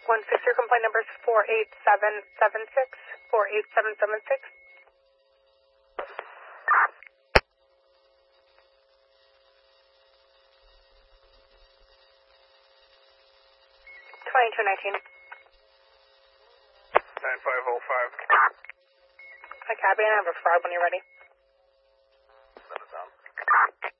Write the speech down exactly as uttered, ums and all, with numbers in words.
one six, your complaint number is four eight seven seven six, four eight seven seven six. twenty-two nineteen. nine five oh five. Hi, Cabby, I have a fraud when you're ready. Set it down.